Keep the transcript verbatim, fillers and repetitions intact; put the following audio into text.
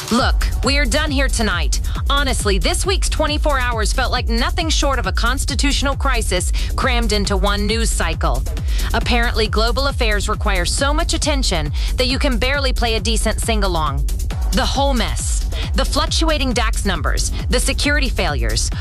Look, we are done here tonight. Honestly, this week's twenty-four hours felt like nothing short of a constitutional crisis crammed into one news cycle. Apparently, global affairs require so much attention that you can barely play a decent sing-along. The whole mess, the fluctuating DAX numbers, the security failures,